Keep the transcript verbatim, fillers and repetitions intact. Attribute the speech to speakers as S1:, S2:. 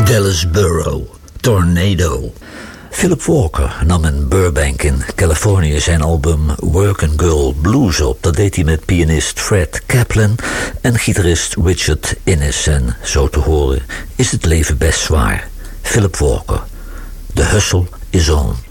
S1: Dallas Burrow, Tornado. Philip Walker nam in Burbank in Californië zijn album Workin' Girl Blues op. Dat deed hij met pianist Fred Kaplan en gitarist Richard Innes. En zo te horen is het leven best zwaar. Philip Walker, The Hustle is On.